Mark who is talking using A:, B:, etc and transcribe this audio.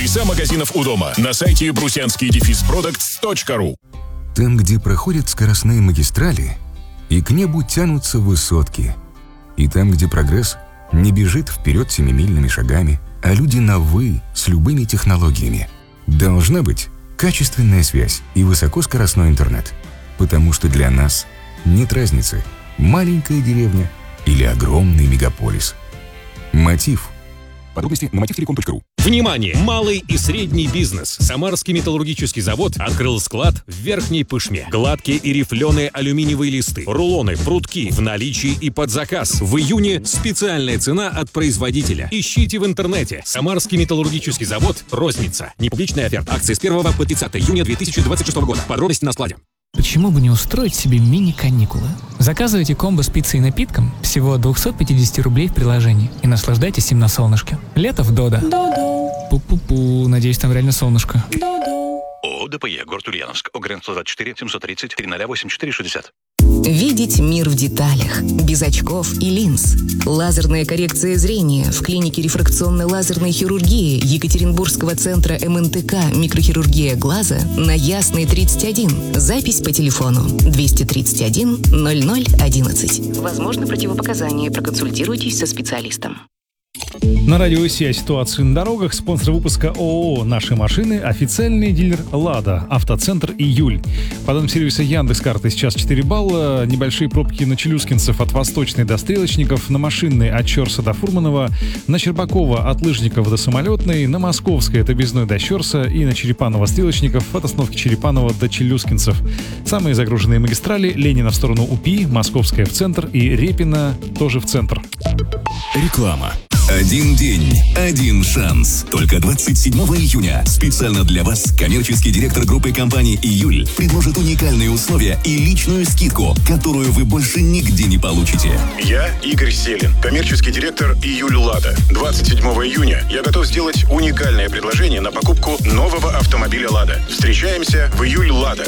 A: Адреса магазинов у дома на сайте brusyanskiy-products.ru.
B: Там, где проходят скоростные магистрали, и к небу тянутся высотки. И там, где прогресс не бежит вперед семимильными шагами, а люди на «вы» с любыми технологиями. Должна быть качественная связь и высокоскоростной интернет. Потому что для нас нет разницы, маленькая деревня или огромный мегаполис. Мотив. Подробности на motivtelecom.ru.
C: Внимание! Малый и средний бизнес. Самарский металлургический завод открыл склад в Верхней Пышме. Гладкие и рифленые алюминиевые листы, рулоны, прутки в наличии и под заказ. В июне специальная цена от производителя. Ищите в интернете. Самарский металлургический завод. Розница. Непубличная оферта. Акция с 1 по 30 июня 2026 года. Подробности на складе.
D: Почему бы не устроить себе мини-каникулы? Заказывайте комбо с пиццей и напитком всего от 250 рублей в приложении и наслаждайтесь им на солнышке. Лето в Додо. Пу-пу-пу, надеюсь, там реально солнышко.
E: ООО ДПЕ, город Ульяновск, ОГРН 124 730 308
F: Видеть мир в деталях, без очков и линз. Лазерная коррекция зрения в клинике рефракционной лазерной хирургии Екатеринбургского центра МНТК «Микрохирургия глаза» на Ясной 31. Запись по телефону 231 0011. Возможно, противопоказания. Проконсультируйтесь со специалистом.
G: На радио Оси о ситуации на дорогах. Спонсор выпуска ООО «Наши машины», официальный дилер «Лада», автоцентр «Июль». По данным сервиса Яндекс.Карты сейчас 4 балла. Небольшие пробки на Челюскинцев от Восточной до Стрелочников, на Машинной от Щерса до Фурманова, на Щербакова от Лыжников до Самолетной, на Московской от Объездной до Щерса и на Черепаново-Стрелочников от остановки Черепаново до Челюскинцев. Самые загруженные магистрали: Ленина в сторону УПИ, Московская в центр и Репина тоже в центр.
A: Реклама.
H: Один день, один шанс. Только 27 июня специально для вас коммерческий директор группы компаний «Июль» предложит уникальные условия и личную скидку, которую вы больше нигде не получите.
A: Я Игорь Селин, коммерческий директор «Июль Лада». 27 июня я готов сделать уникальное предложение на покупку нового автомобиля «Лада». Встречаемся в «Июль Лада».